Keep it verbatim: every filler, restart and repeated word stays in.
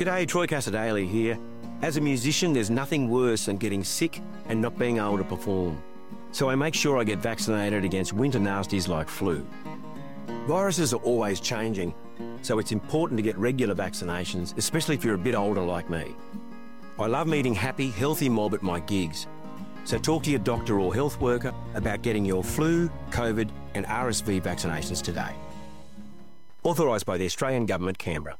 G'day, Troy Cassadaly here. As a musician, there's nothing worse than getting sick and not being able to perform. So I make sure I get vaccinated against winter nasties like flu. Viruses are always changing, so it's important to get regular vaccinations, especially if you're a bit older like me. I love meeting happy, healthy mob at my gigs. So talk to your doctor or health worker about getting your flu, COVID and R S V vaccinations today. Authorised by the Australian Government, Canberra.